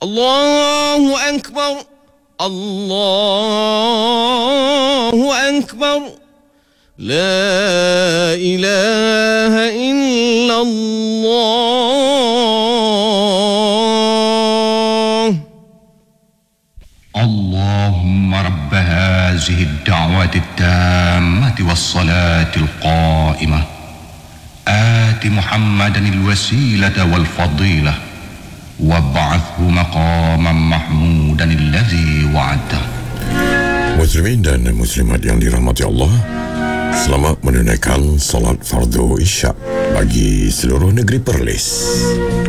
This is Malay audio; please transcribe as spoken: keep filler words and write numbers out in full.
Allahu Akbar, Allahu Akbar, La ilaha illallah. Allahumma rabb hazihi ad-da'wati at-tammati was-salati al-qa'imah. Ati Muhammadan al-wasilata wal-fadilah. Wab'athhu maqaman mahmudan alladhi wa'adta. Muslimin dan muslimat yang dirahmati Allah, selamat menunaikan salat fardu isyak bagi seluruh negeri Perlis.